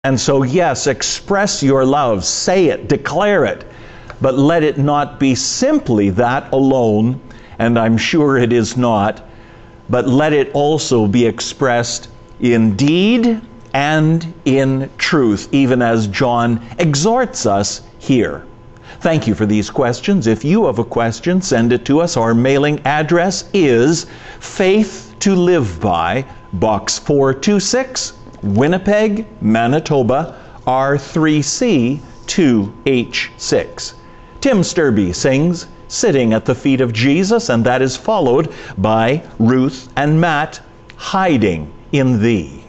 And so, yes, express your love, say it, declare it, but let it not be simply that alone, and I'm sure it is not, but let it also be expressed in deed and in truth, even as John exhorts us here. Thank you for these questions. If you have a question, send it to us. Our mailing address is Faith to Live By, Box 426, Winnipeg, Manitoba, R3C 2H6. Tim Sturby sings Sitting at the Feet of Jesus, and that is followed by Ruth and Matt, Hiding in Thee.